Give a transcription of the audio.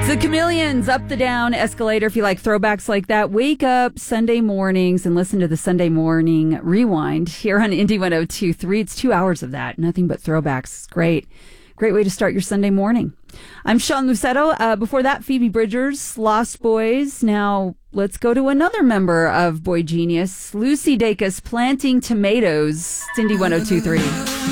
The Chameleons, Up the Down Escalator. If you like throwbacks like that, wake up Sunday mornings and listen to the Sunday Morning Rewind here on Indie 102.3. It's 2 hours of that. Nothing but throwbacks. It's great. Great way to start your Sunday morning. I'm Sean Lucetto. Before that, Phoebe Bridgers, Lost Boys. Now, let's go to another member of Boy Genius, Lucy Dacus, Planting Tomatoes. It's Indie 102.3.